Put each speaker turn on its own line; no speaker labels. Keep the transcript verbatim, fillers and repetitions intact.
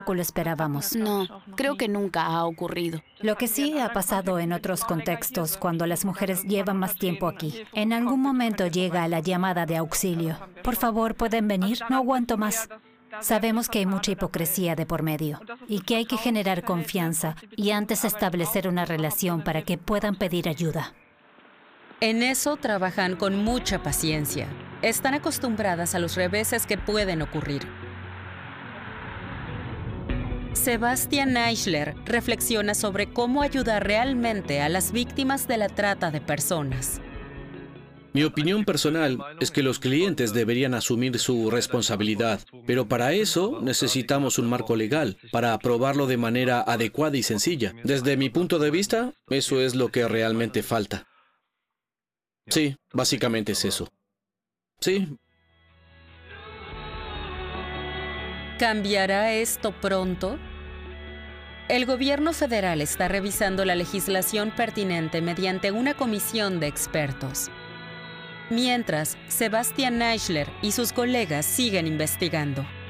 lo esperábamos.
No, creo que nunca ha ocurrido.
Lo que sí ha pasado en otros contextos, cuando las mujeres llevan más tiempo aquí. En algún momento llega la llamada de auxilio. Por favor, ¿pueden venir? No aguanto más. Sabemos que hay mucha hipocresía de por medio y que hay que generar confianza y antes establecer una relación para que puedan pedir ayuda.
En eso trabajan con mucha paciencia. Están acostumbradas a los reveses que pueden ocurrir. Sebastian Eichler reflexiona sobre cómo ayudar realmente a las víctimas de la trata de personas.
Mi opinión personal es que los clientes deberían asumir su responsabilidad, pero para eso necesitamos un marco legal, para aprobarlo de manera adecuada y sencilla. Desde mi punto de vista, eso es lo que realmente falta. Sí, básicamente es eso. Sí.
¿Cambiará esto pronto? El gobierno federal está revisando la legislación pertinente mediante una comisión de expertos. Mientras, Sebastian Eichler y sus colegas siguen investigando.